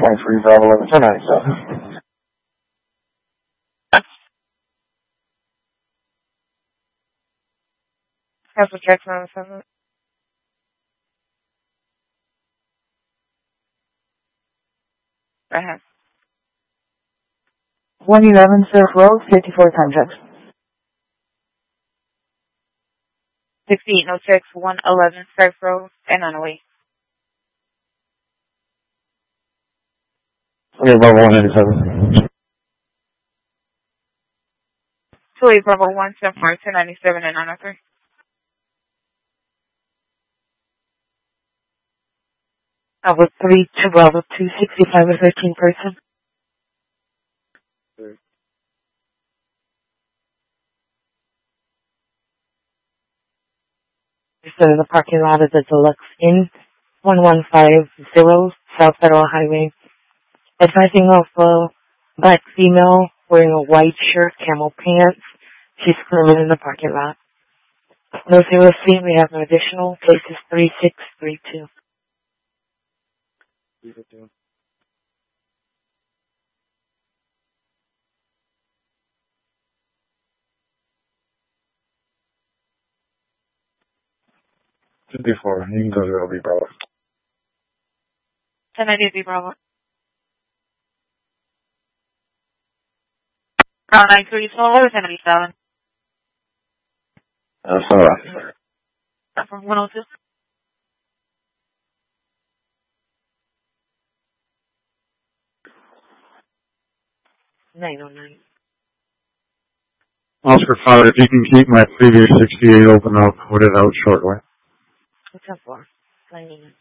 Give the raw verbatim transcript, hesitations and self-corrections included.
Flight three Bravo eleven ten ninety-seven. That's a check from seven. Uh-huh. one eleven Surf Road, fifty-four contracts. sixty-eight oh six, one eleven Surf Road, and on the way. Okay, Bravo one ninety-seven. two eight Bravo one, seven four two ninety-seven, and on the three. Bravo three to Bravo two sixty-five, a thirteen person. So the parking lot is a Deluxe Inn, one one five zero South Federal Highway. Advising of a black female wearing a white shirt, camel pants. She's currently in the parking lot. No zero C, we have an additional. Case is three six three two. fifty-four. You can go to L B Bravo. ten ninety Bravo. Bravo nine three twelve, ten ninety-seven. That's all right. From one oh two. nine oh nine. Oscar Father, if you can keep my previous sixty-eight open, I'll put it out shortly. What's up for? nine oh nine.